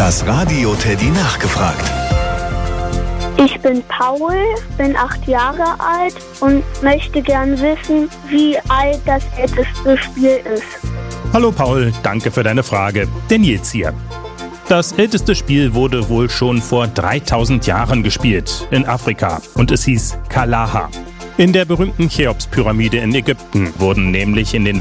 Das Radio Teddy nachgefragt. Ich bin Paul, bin 8 Jahre alt und möchte gern wissen, wie alt das älteste Spiel ist. Hallo Paul, danke für deine Frage. Der Nils hier. Das älteste Spiel wurde wohl schon vor 3000 Jahren gespielt, in Afrika, und es hieß Kalaha. In der berühmten Cheops-Pyramide in Ägypten wurden nämlich in den